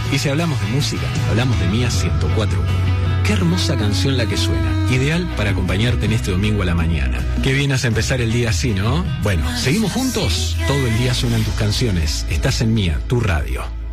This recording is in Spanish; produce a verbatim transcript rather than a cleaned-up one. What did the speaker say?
Y si hablamos de música, hablamos de Mía ciento cuatro. Qué hermosa canción la que suena. Ideal para acompañarte en este domingo a la mañana. Qué bien has empezar el día así, ¿no? Bueno, ¿seguimos juntos? Todo el día suenan tus canciones. Estás en Mía, tu radio.